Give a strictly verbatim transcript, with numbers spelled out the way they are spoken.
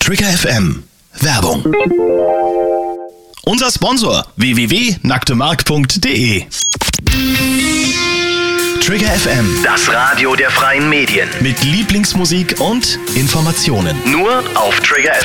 Trigger F M. Werbung. Unser Sponsor w w w punkt nacktemark punkt de. Trigger F M. Das Radio der freien Medien. Mit Lieblingsmusik und Informationen. Nur auf Trigger F